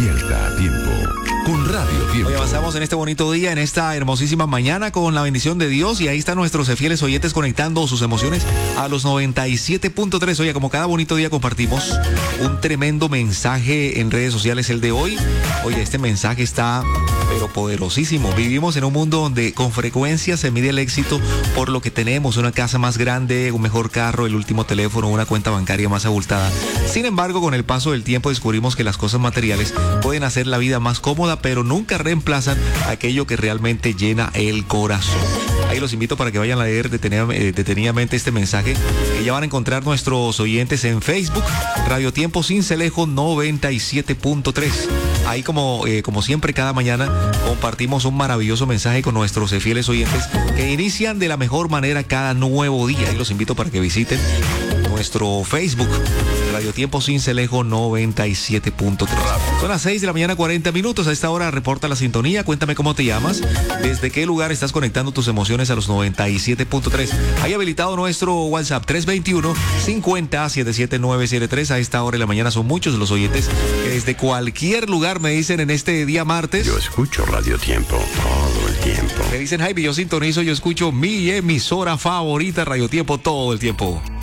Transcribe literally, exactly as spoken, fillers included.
Despierta a tiempo con Radio Tiempo. Hoy avanzamos en este bonito día, en esta hermosísima mañana con la bendición de Dios, y ahí están nuestros fieles oyentes conectando sus emociones a los noventa y siete punto tres. Oye, como cada bonito día compartimos un tremendo mensaje en redes sociales el de hoy. Oye, este mensaje está pero poderosísimo. Vivimos en un mundo donde con frecuencia se mide el éxito por lo que tenemos: una casa más grande, un mejor carro, el último teléfono, una cuenta bancaria más abultada. Sin embargo, con el paso del tiempo descubrimos que las cosas materiales pueden hacer la vida más cómoda, pero nunca reemplazan aquello que realmente llena el corazón. Ahí los invito para que vayan a leer detenidamente este mensaje, que ya van a encontrar nuestros oyentes en Facebook, Radio Tiempo Sincelejo noventa y siete punto tres. Ahí como, eh, como siempre cada mañana compartimos un maravilloso mensaje con nuestros fieles oyentes que inician de la mejor manera cada nuevo día. Ahí los invito para que visiten nuestro Facebook, Radio Tiempo Sincelejo noventa y siete punto tres. Son las seis de la mañana, cuarenta minutos. A esta hora reporta la sintonía. Cuéntame cómo te llamas, desde qué lugar estás conectando tus emociones a los noventa y siete punto tres. Hay habilitado nuestro WhatsApp tres dos uno, cincuenta, setenta y siete nueve siete tres. A esta hora de la mañana son muchos los oyentes que desde cualquier lugar me dicen en este día martes: Yo escucho Radio Tiempo todo el tiempo. Me dicen: Jaime, yo sintonizo, yo escucho mi emisora favorita, Radio Tiempo, todo el tiempo.